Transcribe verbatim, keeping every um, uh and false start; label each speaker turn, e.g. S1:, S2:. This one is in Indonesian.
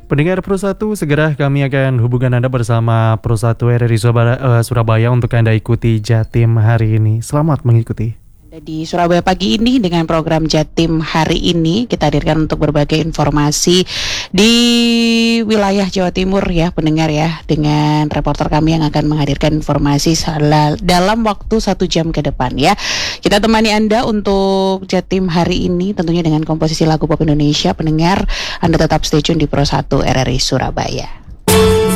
S1: Pendengar Pro satu, segera kami akan hubungkan Anda bersama Pro satu R R I Surabaya, uh, Surabaya untuk Anda ikuti Jatim hari ini. Selamat mengikuti.
S2: Di Surabaya pagi ini dengan program Jatim hari ini kita hadirkan untuk berbagai informasi di wilayah Jawa Timur ya pendengar ya, dengan reporter kami yang akan menghadirkan informasi dalam waktu satu jam ke depan ya. Kita temani Anda untuk Jatim hari ini tentunya dengan komposisi lagu pop Indonesia. Pendengar, Anda tetap stay tune di Pro satu R R I Surabaya.